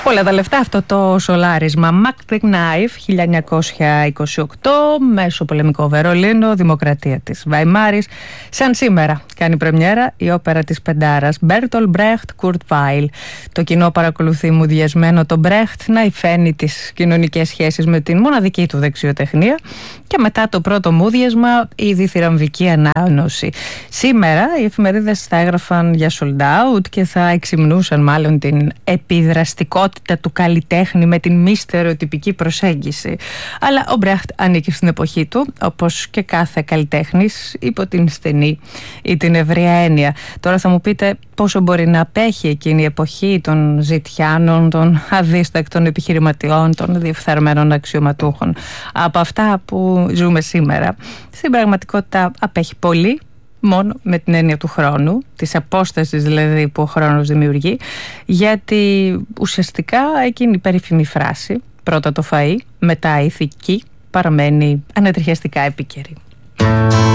Πολλά τα λεφτά αυτό το σολάρισμα. Mac the Knife, 1928, μέσο πολεμικό Βερολίνο, δημοκρατία της Βαϊμάρης. Σαν σήμερα κάνει πρεμιέρα η όπερα της Πεντάρας, Bertolt Brecht, Kurt Weill. Το κοινό παρακολουθεί μουδιασμένο τον Brecht να υφαίνει τις κοινωνικές σχέσεις με την μοναδική του δεξιοτεχνία και μετά το πρώτο μούδιασμα ήδη θηραμβική ανάγνωση. Σήμερα οι εφημερίδες θα έγραφαν για sold out και θα εξυμνούσαν μάλλον την επιδραστικότητα του καλλιτέχνη με την μη στερεοτυπική προσέγγιση. Αλλά ο Μπρέχτ ανήκει στην εποχή του, όπως και κάθε καλλιτέχνης, υπό την στενή ή την ευρεία έννοια. Τώρα θα μου πείτε πόσο μπορεί να απέχει εκείνη η εποχή των ζητιάνων, των αδίστακτων επιχειρηματιών, των διεφθαρμένων αξιωματούχων από αυτά που ζούμε σήμερα. Στην πραγματικότητα απέχει πολύ, μόνο με την έννοια του χρόνου, της απόστασης δηλαδή που ο χρόνος δημιουργεί, γιατί ουσιαστικά εκείνη η περίφημη φράση, πρώτα το φαΐ, μετά η ηθική, παραμένει ανατριχιαστικά επίκαιρη.